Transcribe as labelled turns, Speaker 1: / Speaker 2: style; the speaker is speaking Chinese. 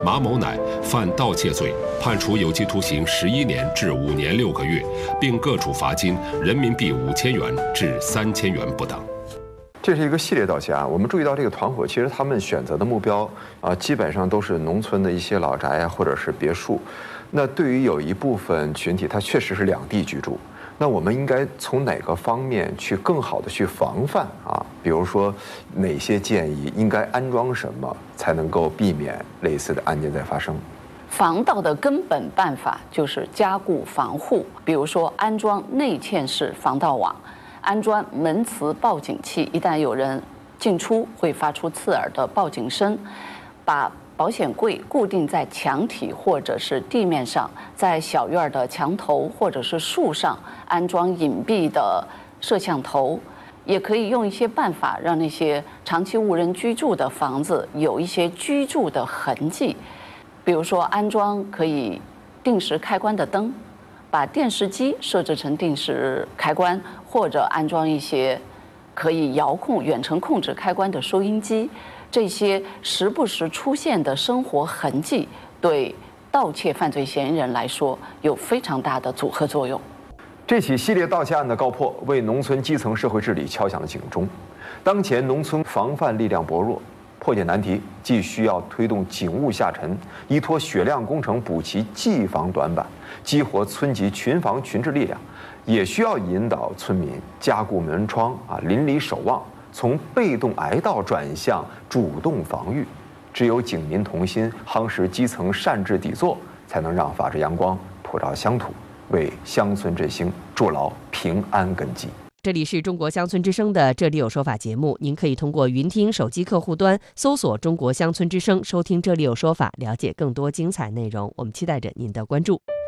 Speaker 1: 马某乃犯盗窃罪，判处有期徒刑11年至5年6个月，并各处罚金人民币5000元至3000元不等。
Speaker 2: 这是一个系列盗窃案，我们注意到这个团伙其实他们选择的目标基本上都是农村的一些老宅或者是别墅。那对于有一部分群体，他确实是两地居住。那我们应该从哪个方面去更好的去防范比如说哪些建议应该安装什么，才能够避免类似的案件再发生？
Speaker 3: 防盗的根本办法就是加固防护，比如说安装内嵌式防盗网，安装门磁报警器，一旦有人进出会发出刺耳的报警声，把保险柜固定在墙体或者是地面上，在小院的墙头或者是树上安装隐蔽的摄像头，也可以用一些办法让那些长期无人居住的房子有一些居住的痕迹，比如说安装可以定时开关的灯，把电视机设置成定时开关，或者安装一些可以遥控远程控制开关的收音机。这些时不时出现的生活痕迹，对盗窃犯罪嫌疑人来说有非常大的阻吓作用。
Speaker 2: 这起系列盗窃案的告破，为农村基层社会治理敲响了警钟。当前农村防范力量薄弱，破解难题既需要推动警务下沉，依托血量工程补齐技防短板，激活村级群防群治力量，也需要引导村民加固门窗邻里守望，从被动挨盗转向主动防御。只有警民同心，夯实基层善治底座，才能让法治阳光普照乡土，为乡村振兴筑牢平安根基。
Speaker 4: 这里是中国乡村之声的这里有说法节目，您可以通过云听手机客户端搜索中国乡村之声，收听这里有说法，了解更多精彩内容。我们期待着您的关注。